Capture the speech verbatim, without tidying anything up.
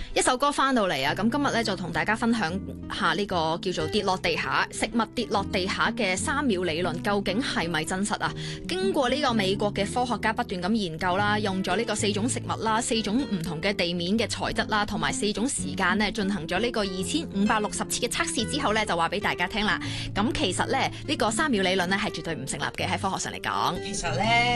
一首歌翻到嚟啊！咁今日咧就同大家分享下呢個叫做跌落地下食物跌落地下嘅三秒理論，究竟係咪真實啊？經過呢個美國嘅科學家不斷咁研究啦，用咗呢個四種食物啦、四種唔同嘅地面嘅材質啦，同埋四種時間呢，進行咗呢個二千五百六十次嘅測試之後呢，就話俾大家聽啦。咁其實咧呢、呢個三秒理論呢係絕對唔成立嘅，喺科學上嚟講。 其實咧。